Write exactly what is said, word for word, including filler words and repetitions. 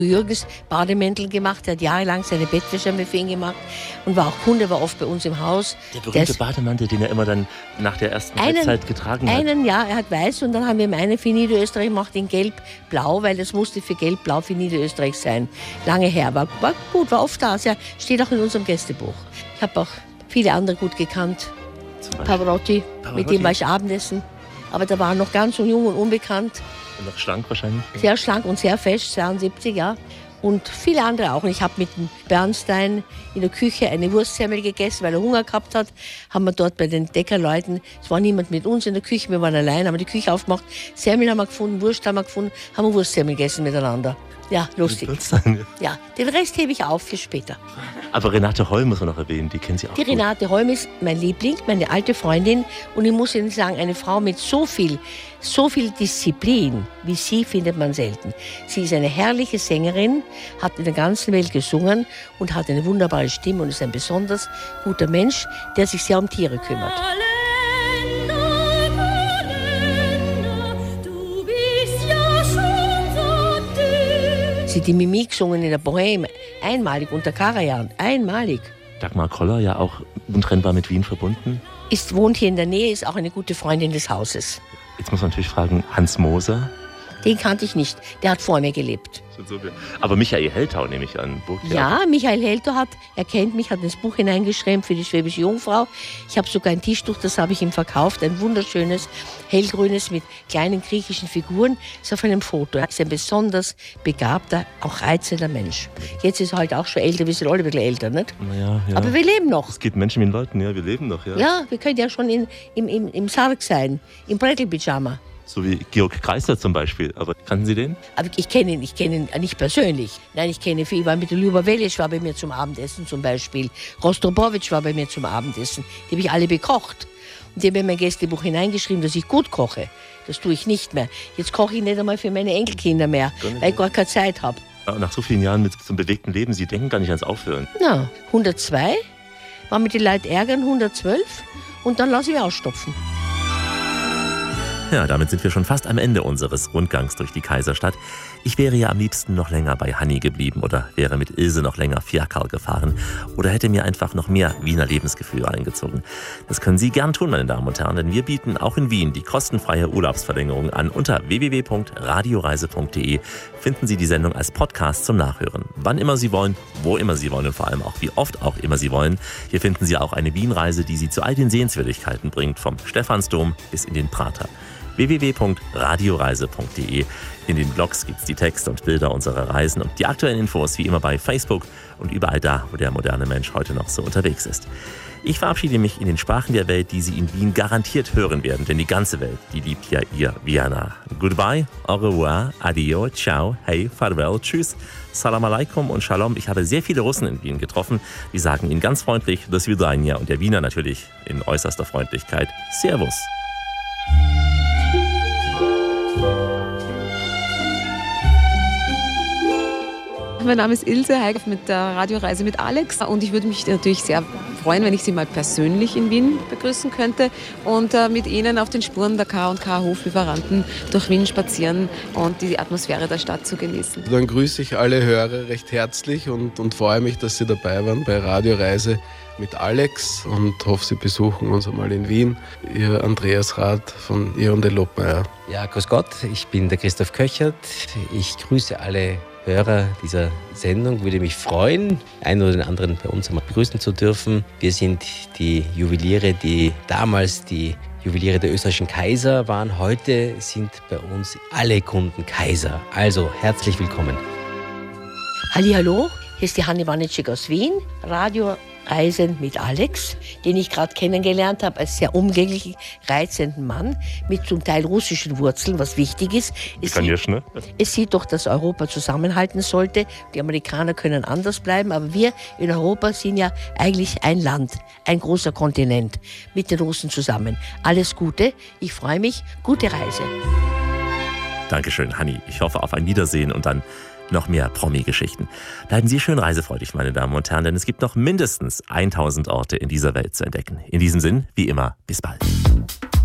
Jürgens Bademäntel gemacht, er hat jahrelang seine Bettwäsche für ihn gemacht und war auch Kunde, war oft bei uns im Haus. Der berühmte Bademantel, den er immer dann nach der ersten einen, Halbzeit getragen hat. Einen, ja, er hat weiß und dann haben wir ihm eine für Niederösterreich gemacht in gelb-blau, weil das musste für gelb-blau für Niederösterreich sein. Lange her, war, war gut, war oft da, ja, steht auch in unserem Gästebuch. Ich habe auch viele andere gut gekannt. Pavarotti, Pavarotti, mit dem war ich Abendessen, aber da war er noch ganz jung und unbekannt. Und noch schlank wahrscheinlich? Sehr schlank und sehr fest, zweiundsiebzig, ja. Und viele andere auch. Und ich habe mit dem Bernstein in der Küche eine Wurstsemmel gegessen, weil er Hunger gehabt hat. Haben wir dort bei den Deckerleuten, es war niemand mit uns in der Küche, wir waren allein, haben wir die Küche aufgemacht. Semmel haben wir gefunden, Wurst haben wir gefunden, haben wir Wurstsemmel gegessen miteinander. Ja, lustig. Ja, den Rest hebe ich auf für später. Aber Renate Holm muss man noch erwähnen, die kennen Sie auch Die gut. Renate Holm ist mein Liebling, meine alte Freundin. Und ich muss Ihnen sagen, eine Frau mit so viel, so viel Disziplin wie sie findet man selten. Sie ist eine herrliche Sängerin, hat in der ganzen Welt gesungen und hat eine wunderbare Stimme und ist ein besonders guter Mensch, der sich sehr um Tiere kümmert. Sie hat die Mimik gesungen in der Bohème, einmalig unter Karajan, einmalig. Dagmar Koller, ja auch untrennbar mit Wien verbunden. Ist, wohnt hier in der Nähe, ist auch eine gute Freundin des Hauses. Jetzt muss man natürlich fragen, Hans Moser? Den kannte ich nicht, der hat vor mir gelebt. Aber Michael Heltau nehme ich an. Ja, Michael Heltau hat, er kennt mich, hat ins Buch hineingeschrieben für die Schwäbische Jungfrau. Ich habe sogar ein Tischtuch, das habe ich ihm verkauft, ein wunderschönes, hellgrünes mit kleinen griechischen Figuren. Ist auf einem Foto. Er ist ein besonders begabter, auch reizender Mensch. Jetzt ist er halt auch schon älter, wir sind alle ein bisschen älter, nicht? Ja, ja. Aber wir leben noch. Es geht Menschen wie den Leuten, ja, wir leben noch, ja. Ja, wir können ja schon in, im, im, im Sarg sein, im Brettelpyjama. So wie Georg Kreisler zum Beispiel. Aber kannten Sie den? Aber ich kenne ihn, ich kenne ihn nicht persönlich. Nein, ich kenne ihn. Ich war mit der Ljuba Velic, war bei mir zum Abendessen zum Beispiel. Rostropowitsch war bei mir zum Abendessen. Die habe ich alle bekocht. Und die haben in mein Gästebuch hineingeschrieben, dass ich gut koche. Das tue ich nicht mehr. Jetzt koche ich nicht einmal für meine Enkelkinder mehr, weil ich gar keine Zeit habe. Ja, nach so vielen Jahren mit so einem bewegten Leben, Sie denken gar nicht ans Aufhören. Na, hundertzwei, war mit den Leuten ärgern, hundertzwölf und dann lasse ich mich ausstopfen. Ja, damit sind wir schon fast am Ende unseres Rundgangs durch die Kaiserstadt. Ich wäre ja am liebsten noch länger bei Hanni geblieben oder wäre mit Ilse noch länger Fiakerl gefahren oder hätte mir einfach noch mehr Wiener Lebensgefühl eingezogen. Das können Sie gern tun, meine Damen und Herren, denn wir bieten auch in Wien die kostenfreie Urlaubsverlängerung an. Unter w w w punkt radioreise punkt d e finden Sie die Sendung als Podcast zum Nachhören. Wann immer Sie wollen, wo immer Sie wollen und vor allem auch wie oft auch immer Sie wollen. Hier finden Sie auch eine Wienreise, die Sie zu all den Sehenswürdigkeiten bringt, vom Stephansdom bis in den Prater. w w w punkt radioreise punkt d e. In den Blogs gibt es die Texte und Bilder unserer Reisen und die aktuellen Infos wie immer bei Facebook und überall da, wo der moderne Mensch heute noch so unterwegs ist. Ich verabschiede mich in den Sprachen der Welt, die Sie in Wien garantiert hören werden, denn die ganze Welt, die liebt ja Ihr Vienna. Goodbye, au revoir, adio, ciao, hey, farewell, tschüss, salam alaikum und shalom. Ich habe sehr viele Russen in Wien getroffen, die sagen Ihnen ganz freundlich do svidania und der Wiener natürlich in äußerster Freundlichkeit Servus. Mein Name ist Ilse Heiger mit der Radioreise mit Alex und ich würde mich natürlich sehr freuen, wenn ich Sie mal persönlich in Wien begrüßen könnte und äh, mit Ihnen auf den Spuren der K und K Hoflieferanten durch Wien spazieren und die Atmosphäre der Stadt zu genießen. Dann grüße ich alle Hörer recht herzlich und, und freue mich, dass Sie dabei waren bei Radioreise mit Alex und hoffe, Sie besuchen uns einmal in Wien. Ihr Andreas Rath von Irondell Lobmeier. Ja, grüß Gott, ich bin der Christoph Köchert. Ich grüße alle Hörer dieser Sendung. Würde mich freuen, einen oder den anderen bei uns einmal begrüßen zu dürfen. Wir sind die Juweliere, die damals die Juweliere der österreichischen Kaiser waren. Heute sind bei uns alle Kunden Kaiser. Also herzlich willkommen. Hallihallo, hier ist die Hanni Wanitschek aus Wien, Radioreisen mit Alex, den ich gerade kennengelernt habe als sehr umgänglichen, reizenden Mann mit zum Teil russischen Wurzeln, was wichtig ist. Es sieht, ne? es sieht doch, dass Europa zusammenhalten sollte. Die Amerikaner können anders bleiben, aber wir in Europa sind ja eigentlich ein Land, ein großer Kontinent mit den Russen zusammen. Alles Gute, ich freue mich, gute Reise. Dankeschön, Hanni. Ich hoffe auf ein Wiedersehen und dann noch mehr Promi-Geschichten. Bleiben Sie schön reisefreudig, meine Damen und Herren, denn es gibt noch mindestens tausend Orte in dieser Welt zu entdecken. In diesem Sinn, wie immer, bis bald.